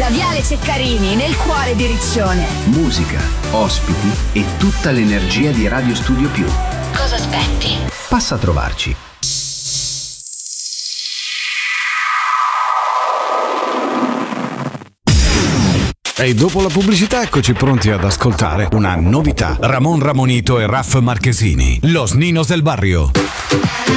da Viale Ceccarini, nel cuore di Riccione. Musica, ospiti e tutta l'energia di Radio Studio Più. Cosa aspetti? Passa a trovarci. E dopo la pubblicità eccoci pronti ad ascoltare una novità. Ramon Ramonito e Raff Marchesini, Los Ninos del Barrio.